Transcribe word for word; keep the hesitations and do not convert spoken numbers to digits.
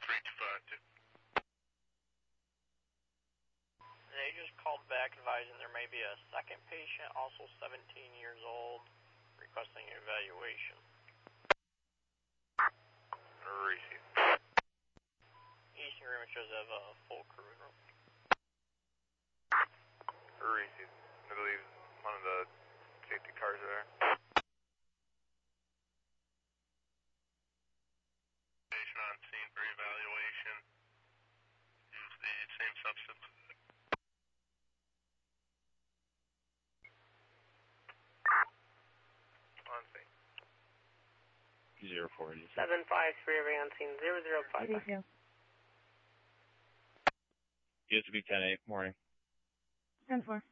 three two five two. They just called back advising there may be a second patient, also seventeen years old, requesting evaluation. Receive. Eastern Agreement shows they have a full crew room. Receive. I believe one of the safety cars are there. Patient on scene for evaluation. Use the same substance. On scene. Zero four. Seven five three on scene. Zero zero five. U S B ten eight. Morning. ten four.